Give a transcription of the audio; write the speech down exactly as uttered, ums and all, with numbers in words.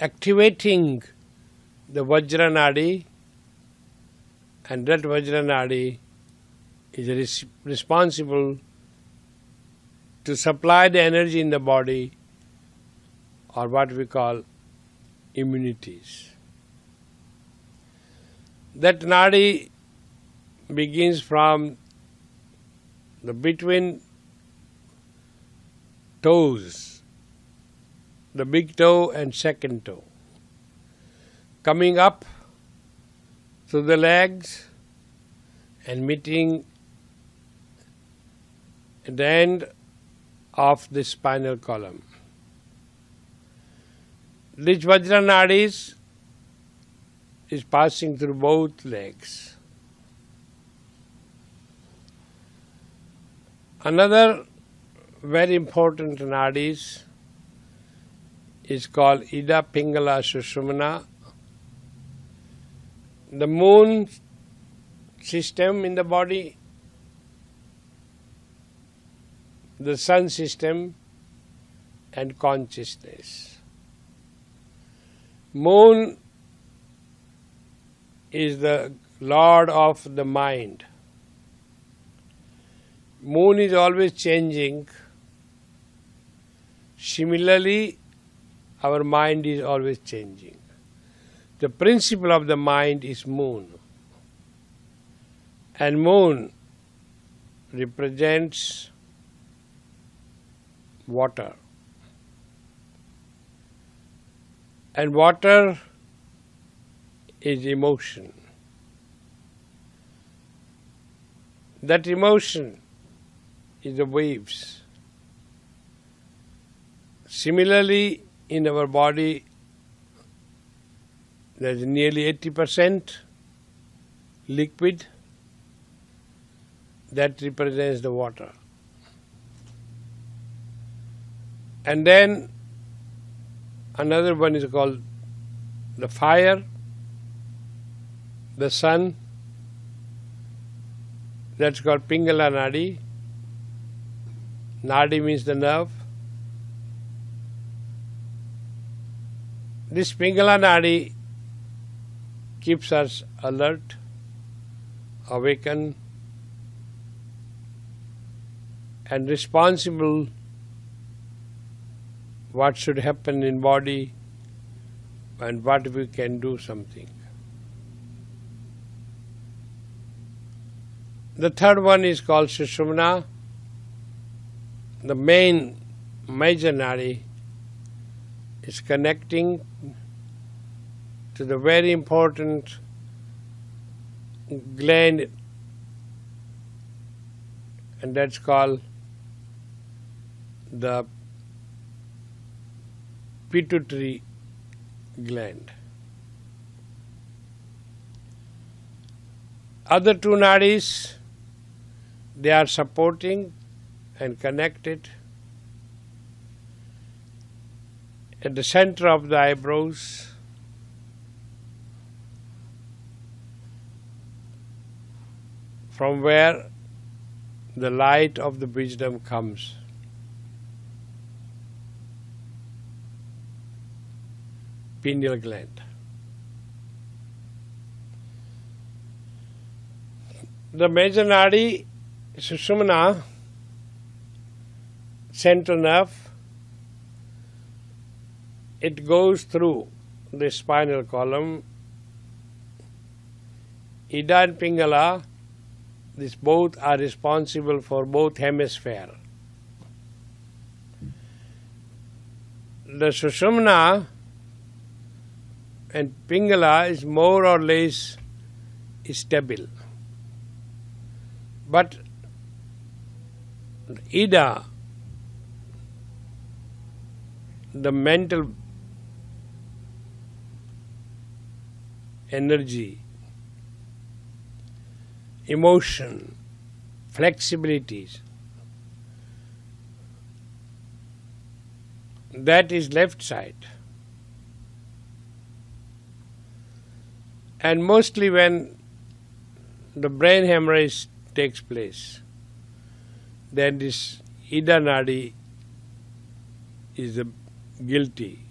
activating the Vajra Nadi, and that Vajra Nadi is res responsible to supply the energy in the body, or what we call immunities. That Nadi begins from the between toes, the big toe and second toe, coming up through the legs and meeting at the end of the spinal column. This Vajra Nadis is passing through both legs. Another very important nadis is called Ida Pingala Sushumna. The moon system in the body, the sun system, and consciousness. Moon is the lord of the mind. Moon is always changing. Similarly, our mind is always changing. The principle of the mind is moon. And moon represents water. And water is emotion. That emotion is the waves. Similarly, in our body, there is nearly eighty percent liquid that represents the water. And then another one is called the fire, the sun, that's called Pingala Nadi. Nadi means the nerve. This Pingala Nadi keeps us alert, awakened, and responsible what should happen in body and what we can do something. The third one is called Sushumna. The main major nadi is connecting to the very important gland, and that's called the pituitary gland. Other two nadis, they are supporting and connected at the center of the eyebrows, from where the light of the wisdom comes. Pineal gland. The major nadi, Sushumna, central nerve, it goes through the spinal column. Ida and Pingala, these both are responsible for both hemispheres. The Sushumna and Pingala is more or less stable. But Ida, the mental energy, emotion, flexibilities, that is left side. And mostly when the brain hemorrhage takes place, then this Ida Nadi is the guilty.